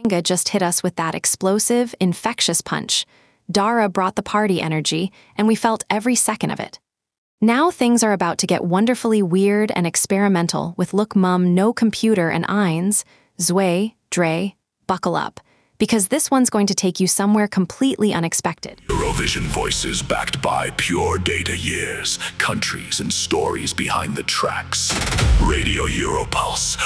Manga just hit us with that explosive, infectious punch. Dara brought the party energy, and we felt every second of it. Now things are about to get wonderfully weird and experimental with Look Mum, No Computer, and Eins, Zwei, Dre, buckle up, because this one's going to take you somewhere completely unexpected. Eurovision voices backed by pure data years, countries and stories behind the tracks. Radio Europulse,